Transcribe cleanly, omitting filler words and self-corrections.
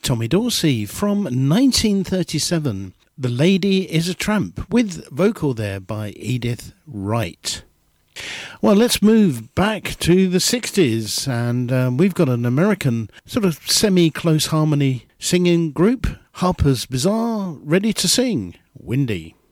Tommy Dorsey from 1937, The Lady is a Tramp, with vocal there by Edith Wright. Well, let's move back to the 60s, and we've got an American sort of semi-close harmony singing group, Harper's Bazaar, ready to sing Windy.